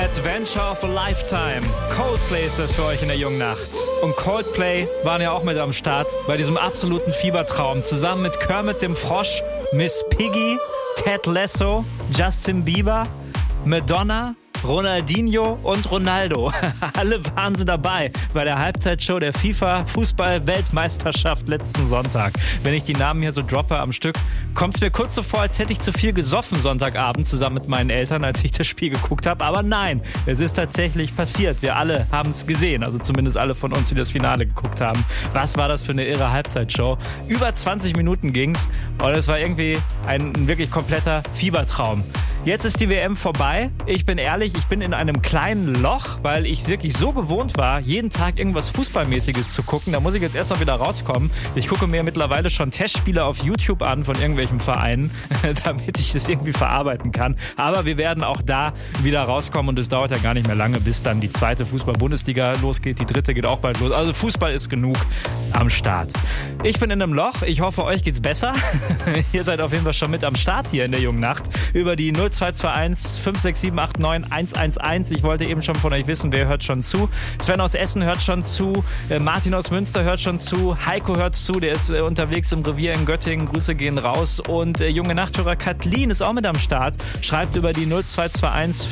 Adventure of a Lifetime. Coldplay ist das für euch in der jungen Nacht. Und Coldplay waren ja auch mit am Start bei diesem absoluten Fiebertraum. Zusammen mit Kermit dem Frosch, Miss Piggy, Ted Lasso, Justin Bieber, Madonna, Ronaldinho und Ronaldo. Alle waren sie dabei bei der Halbzeitshow der FIFA-Fußball-Weltmeisterschaft letzten Sonntag. Wenn ich die Namen hier so droppe am Stück, kommt es mir kurz so vor, als hätte ich zu viel gesoffen Sonntagabend zusammen mit meinen Eltern, als ich das Spiel geguckt habe. Aber nein, es ist tatsächlich passiert. Wir alle haben es gesehen, also zumindest alle von uns, die das Finale geguckt haben. Was war das für eine irre Halbzeitshow? Über 20 Minuten ging's und es war irgendwie ein wirklich kompletter Fiebertraum. Jetzt ist die WM vorbei. Ich bin ehrlich, ich bin in einem kleinen Loch, weil ich es wirklich so gewohnt war, jeden Tag irgendwas Fußballmäßiges zu gucken. Da muss ich jetzt erst mal wieder rauskommen. Ich gucke mir mittlerweile schon Testspiele auf YouTube an von irgendwelchen Vereinen, damit ich das irgendwie verarbeiten kann. Aber wir werden auch da wieder rauskommen und es dauert ja gar nicht mehr lange, bis dann die zweite Fußball-Bundesliga losgeht. Die dritte geht auch bald los. Also Fußball ist genug am Start. Ich bin in einem Loch. Ich hoffe, euch geht's besser. Ihr seid auf jeden Fall schon mit am Start hier in der jungen Nacht über die 0221 56789 111. Ich wollte eben schon von euch wissen, wer hört schon zu. Sven aus Essen hört schon zu. Martin aus Münster hört schon zu. Heiko hört zu. Der ist unterwegs im Revier in Göttingen. Grüße gehen raus. Und junge Nachthörer Kathleen ist auch mit am Start. Schreibt über die 0221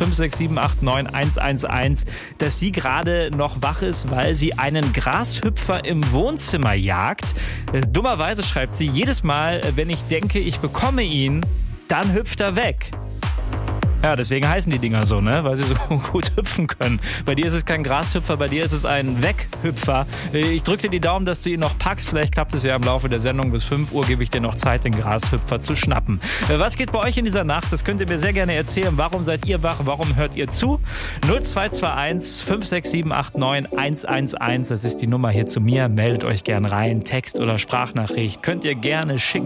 56789 111, dass sie gerade noch wach ist, weil sie einen Grashüpfer im Wohnzimmer jagt. Dummerweise schreibt sie, jedes Mal, wenn ich denke, ich bekomme ihn, dann hüpft er weg. Ja, deswegen heißen die Dinger so, ne? Weil sie so gut hüpfen können. Bei dir ist es kein Grashüpfer, bei dir ist es ein Weghüpfer. Ich drücke dir die Daumen, dass du ihn noch packst. Vielleicht klappt es ja im Laufe der Sendung. Bis 5 Uhr gebe ich dir noch Zeit, den Grashüpfer zu schnappen. Was geht bei euch in dieser Nacht? Das könnt ihr mir sehr gerne erzählen. Warum seid ihr wach? Warum hört ihr zu? 0221 56789 111. Das ist die Nummer hier zu mir. Meldet euch gern rein. Text oder Sprachnachricht könnt ihr gerne schicken.